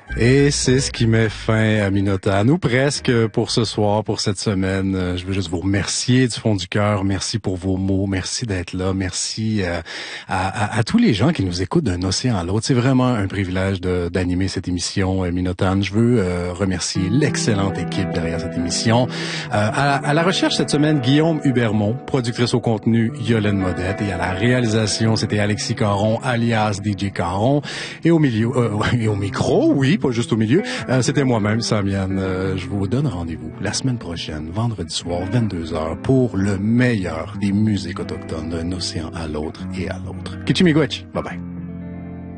Et c'est ce qui met fin à Minotaure. Nous presque pour ce soir, pour cette semaine. Je veux juste vous remercier du fond du cœur. Merci pour vos mots. Merci d'être là. Merci à tous les gens qui nous écoutent d'un océan à l'autre. C'est vraiment un privilège d'animer cette émission Minotaure. Je veux remercier l'excellente équipe derrière cette émission. À la recherche cette semaine, Guillaume Hubermont, productrice au contenu Yolène Modette, et à la réalisation, c'était Alexis Caron, alias DJ Caron, et au milieu, et au micro, oui, pas juste au milieu, c'était moi-même, Samian. Je vous donne rendez-vous la semaine prochaine, vendredi soir, 22h, pour le meilleur des musiques autochtones d'un océan à l'autre et à l'autre. Kichimigwech, bye bye.